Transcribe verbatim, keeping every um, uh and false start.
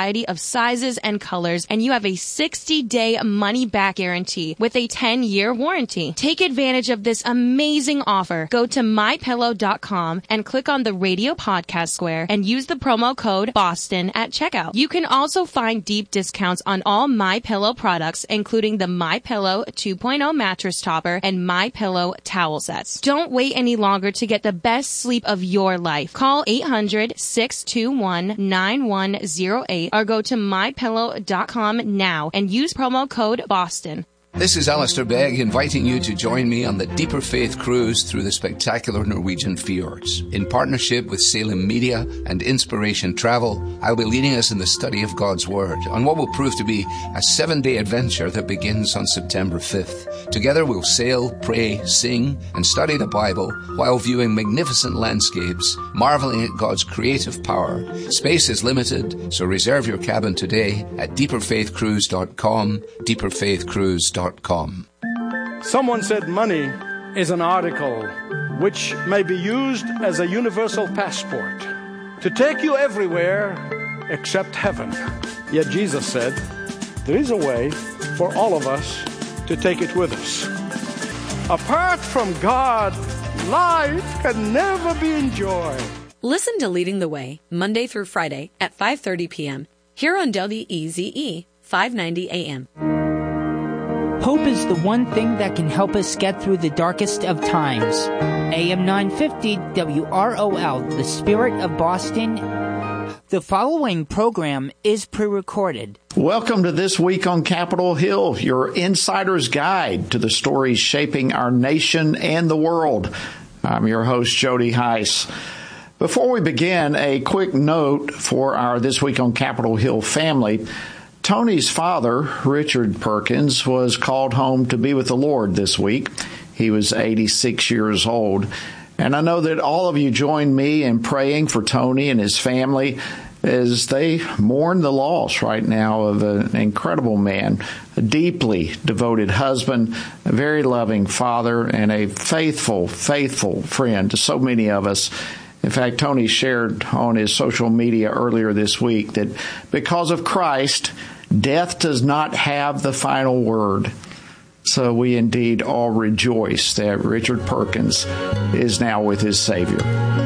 variety of sizes and colors, and you have a sixty-day money-back guarantee with a ten-year warranty. Take advantage of this amazing offer. Go to my pillow dot com and click on the radio podcast square and use the promo code BOSTON at checkout. You can also find deep discounts on all MyPillow products, including the MyPillow two point oh mattress topper and MyPillow towel sets. Don't wait any longer to get the best sleep of your life. Call eight hundred, six two one, nine one zero eight or go to my pillow dot com now and use promo code BOSTON. This is Alistair Begg inviting you to join me on the Deeper Faith Cruise through the spectacular Norwegian fjords. In partnership with Salem Media and Inspiration Travel, I'll be leading us in the study of God's Word on what will prove to be a seven-day adventure that begins on September fifth. Together we'll sail, pray, sing, and study the Bible while viewing magnificent landscapes, marveling at God's creative power. Space is limited, so reserve your cabin today at deeper faith cruise dot com, deeper faith cruise dot com. Someone said money is an article which may be used as a universal passport to take you everywhere except heaven. Yet Jesus said, there is a way for all of us to take it with us. Apart from God, life can never be enjoyed. Listen to Leading the Way, Monday through Friday at five thirty p.m. here on W E Z E, five ninety A M. Hope is the one thing that can help us get through the darkest of times. A M nine fifty W R O L, the Spirit of Boston. The following program is pre-recorded. Welcome to This Week on Capitol Hill, your insider's guide to the stories shaping our nation and the world. I'm your host, Jody Heiss. Before we begin, a quick note for our This Week on Capitol Hill family. Tony's father, Richard Perkins, was called home to be with the Lord this week. He was eighty-six years old. And I know that all of you join me in praying for Tony and his family as they mourn the loss right now of an incredible man, a deeply devoted husband, a very loving father, and a faithful, faithful friend to so many of us. In fact, Tony shared on his social media earlier this week that because of Christ, death does not have the final word. So we indeed all rejoice that Richard Perkins is now with his Savior.